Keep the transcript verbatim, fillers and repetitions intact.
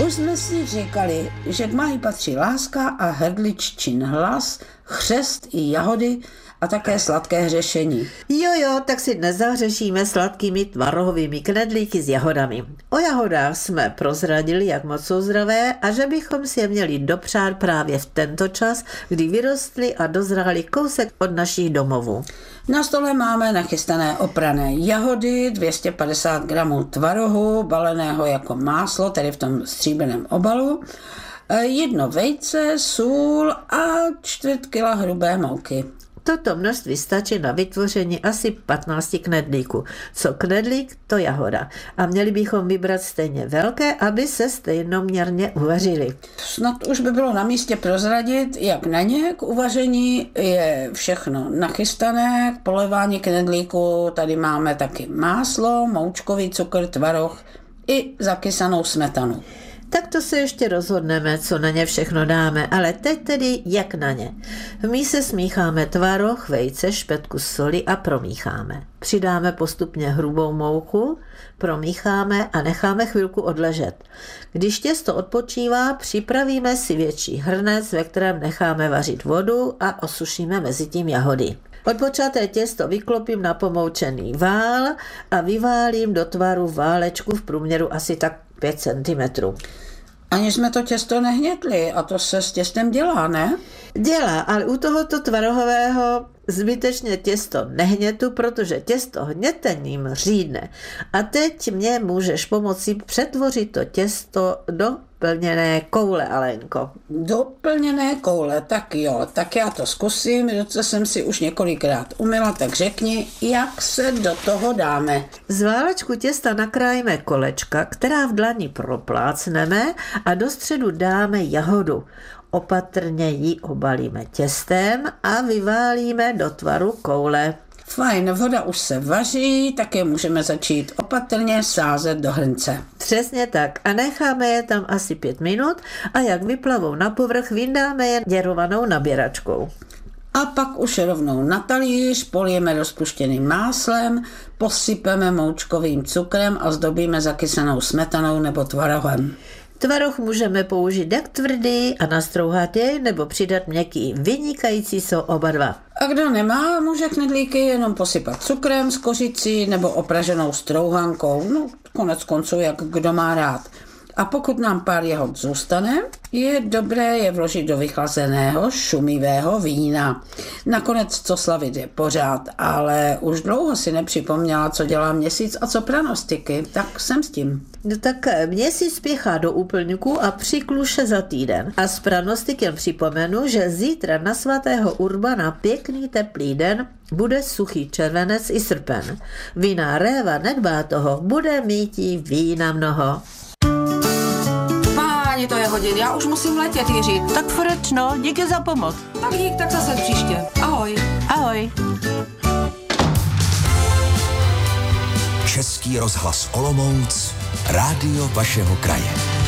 Už jsme si říkali, že k máji patří láska a hrdliččin hlas, chřest i jahody a také sladké hřešení. Jo, jo, tak si dnes zahřešíme sladkými tvarohovými knedlíky s jahodami. O jahodách jsme prozradili, jak moc jsou zdravé a že bychom si je měli dopřát právě v tento čas, kdy vyrostly a dozrály kousek od našich domovů. Na stole máme nachystané oprané jahody, dvě stě padesát gramů tvarohu, baleného jako máslo, tedy v tom stříbrném obalu, jedno vejce, sůl a čtvrt kila hrubé mouky. Toto množství stačí na vytvoření asi patnáct knedlíků. Co knedlík, to jahoda. A měli bychom vybrat stejně velké, aby se stejnoměrně uvařily. Snad už by bylo na místě prozradit, jak na ně. K uvaření je všechno nachystané, k polevání knedlíku tady máme taky máslo, moučkový cukr, tvaroh i zakysanou smetanu. Tak to se ještě rozhodneme, co na ně všechno dáme, ale teď tedy jak na ně. V míse smícháme tvaroh, vejce, špetku soli a promícháme. Přidáme postupně hrubou mouku, promícháme a necháme chvilku odležet. Když těsto odpočívá, připravíme si větší hrnec, ve kterém necháme vařit vodu a osušíme mezi tím jahody. Odpočaté těsto vyklopím na pomoučený vál a vyválím do tvaru válečku v průměru asi tak pět centimetrů. Ani jsme to těsto nehnětli a to se s těstem dělá, ne? Dělá, ale u tohoto tvarohového zbytečně těsto nehnětu, protože těsto hnětením řídne. A teď mě můžeš pomoci přetvořit to těsto do plněné koule, Alenko. Do plněné koule, tak jo, tak já to zkusím, ruce jsem si už několikrát umyla, tak řekni, jak se do toho dáme. Z válečku těsta nakrájíme kolečka, která v dlani proplácneme a do středu dáme jahodu. Opatrně ji obalíme těstem a vyválíme do tvaru koule. Fajn, voda už se vaří, tak je můžeme začít opatrně sázet do hrnce. Přesně tak a necháme je tam asi pět minut a jak vyplavou na povrch, vyndáme je děrovanou naběračkou. A pak už rovnou na talíř polijeme rozpuštěným máslem, posypeme moučkovým cukrem a zdobíme zakysanou smetanou nebo tvarohem. Tvaroh můžeme použít jak tvrdý a nastrouhat jej, nebo přidat měkký. Vynikající jsou oba dva. A kdo nemá, může knedlíky jenom posypat cukrem s kořicí nebo opraženou strouhankou. No, konec konců, jak kdo má rád. A pokud nám pár jahod zůstane, je dobré je vložit do vychlazeného, šumivého vína. Nakonec co slavit je pořád, ale už dlouho si nepřipomněla, co dělá měsíc a co pranostiky, tak jsem s tím. No tak měsíc spěchá do úplňku a přikluše za týden. A s pranostikem připomenu, že zítra na svatého Urbana pěkný teplý den bude suchý červenec i srpen. Vína réva nedbá toho, bude mítí vína mnoho. To je hodin, já už musím letět, Jiří. Tak frečno, díky za pomoc. Tak dík, tak zase příště. Ahoj. Ahoj. Český rozhlas Olomouc, rádio vašeho kraje.